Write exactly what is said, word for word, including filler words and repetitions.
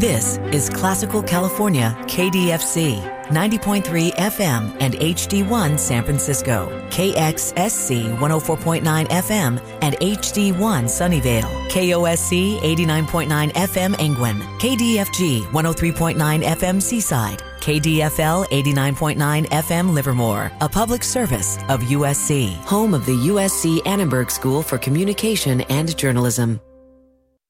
This is Classical California K D F C, ninety point three F M and H D one San Francisco, K X S C one oh four point nine F M and H D one Sunnyvale, K O S C eighty-nine point nine F M Angwin, K D F G one oh three point nine F M Seaside, K D F L eighty-nine point nine F M Livermore, a public service of U S C, home of the U S C Annenberg School for Communication and Journalism.